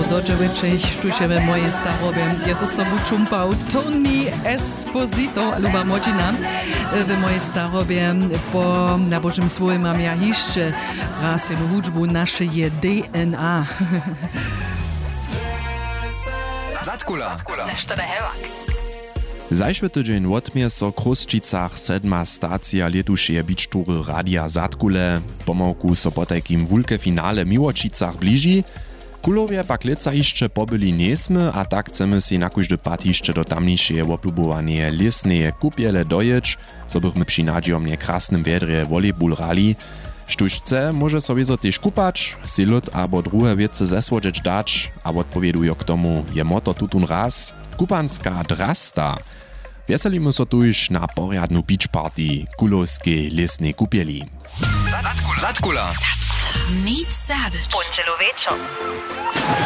do dziewiczej sztusiemy moje starobie. Ja so sobu čumpał Tony Esposito, luba modzina w mojej starobie. Po nabożym słowie mam ja jeszcze raz jedną hudżbu nasze je DNA. Zatkula. Nešto da hevak. Zajšły tydzień w odmieso Kruščicach 7. stacja letušeje bičtury Radia Zatkule. Pomałku so po takim wulke finale Miłočicach bliži. Kulowie pak leca jeszcze pobyli niesmy, a tak chcemy si na każdy pat jeszcze do tamniejszej oplubowanie lesneje kupiele dojeć, so bychmy przy nadziomnie krasnym wiedrze volejball rali. Štuž chce, może sobie zo też kupać, si lud abo druhe wiece zesłodzieć dać, a odpowiedujo k tomu je moto tutun raz, kupanska drasta. Wieselimy so tuż na porjadnu beach party kulowskiej lesnej kupieli. Zatkula. Nic zabić. Počelo večer.